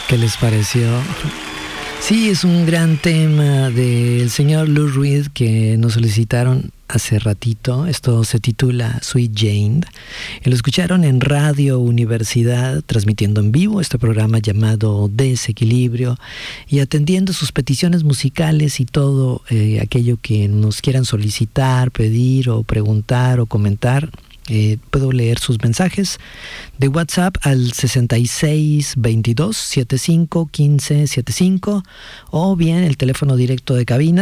¿Qué les pareció? Sí, es un gran tema del señor Lou Reed que nos solicitaron hace ratito. Esto se titula Sweet Jane. Y lo escucharon en Radio Universidad, transmitiendo en vivo este programa llamado Desequilibrio y atendiendo sus peticiones musicales y todo aquello que nos quieran solicitar, pedir o preguntar o comentar. Puedo leer sus mensajes de WhatsApp al 6622-751575 o bien el teléfono directo de cabina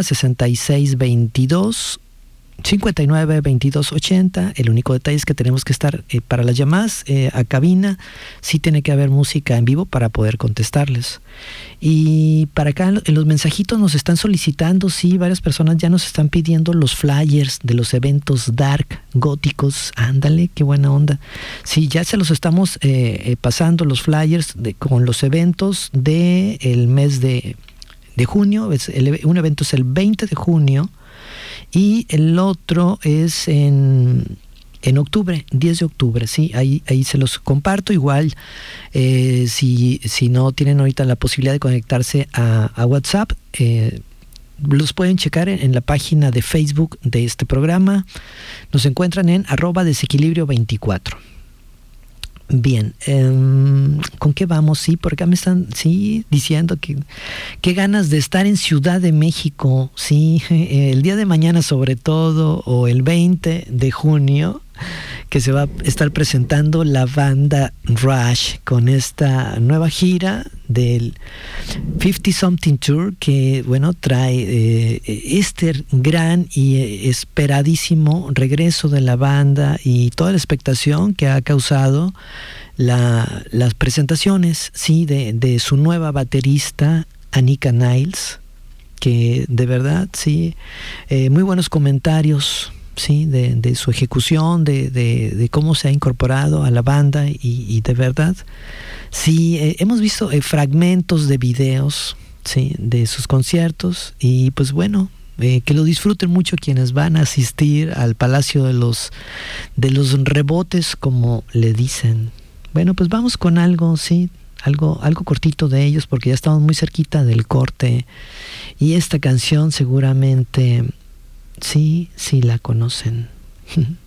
6622-592280. El único detalle es que tenemos que estar para las llamadas a cabina, sí tiene que haber música en vivo para poder contestarles. Y para acá en los mensajitos nos están solicitando, sí, varias personas ya nos están pidiendo los flyers de los eventos dark, góticos. Ándale, qué buena onda. Sí, ya se los estamos pasando los flyers con los eventos del mes de junio. Un evento es el 20 de junio y el otro es en octubre, 10 de octubre, sí, ahí se los comparto. Igual, si no tienen ahorita la posibilidad de conectarse a WhatsApp, los pueden checar en la página de Facebook de este programa. Nos encuentran en @desequilibrio24. Bien, ¿con qué vamos? Sí, por acá me están diciendo que qué ganas de estar en Ciudad de México, sí, el día de mañana sobre todo, o el 20 de junio, que se va a estar presentando la banda Rush con esta nueva gira del 50 Something Tour, que bueno, trae este gran y esperadísimo regreso de la banda y toda la expectación que ha causado las presentaciones, sí, de su nueva baterista Anika Niles, que de verdad, sí, muy buenos comentarios, sí, de su ejecución, de cómo se ha incorporado a la banda y de verdad, sí, hemos visto fragmentos de videos, sí, de sus conciertos y pues bueno, que lo disfruten mucho quienes van a asistir al Palacio de los Rebotes, como le dicen. Bueno, pues vamos con algo, sí, algo cortito de ellos porque ya estamos muy cerquita del corte y esta canción seguramente sí la conocen.